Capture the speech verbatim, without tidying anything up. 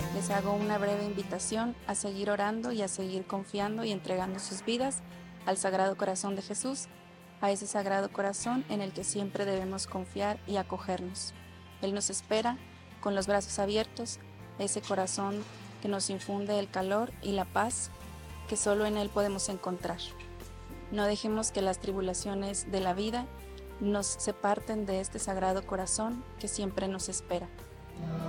les hago una breve invitación a seguir orando y a seguir confiando y entregando sus vidas al Sagrado Corazón de Jesús, a ese Sagrado Corazón en el que siempre debemos confiar y acogernos. Él nos espera con los brazos abiertos, ese corazón que nos infunde el calor y la paz que solo en Él podemos encontrar. No dejemos que las tribulaciones de la vida nos separten de este Sagrado Corazón que siempre nos espera.